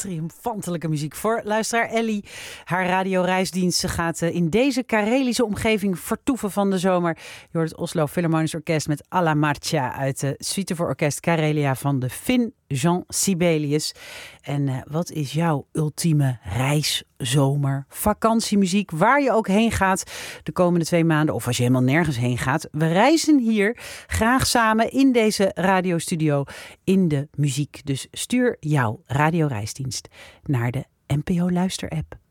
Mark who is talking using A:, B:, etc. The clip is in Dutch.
A: triomfantelijke muziek voor luisteraar Ellie. Haar radioreisdienst. Ze gaat in deze Karelische omgeving vertoeven van de zomer. Je hoort het Oslo Philharmonisch Orkest met Alla Marcia uit de suite voor orkest Karelia van de Fin Jean Sibelius. En wat is jouw ultieme reis, zomer, vakantiemuziek, waar je ook heen gaat de komende 2 maanden, of als je helemaal nergens heen gaat? We reizen hier graag samen in deze radiostudio in de muziek. Dus stuur jouw radioreisdienst naar de NPO Luister-app.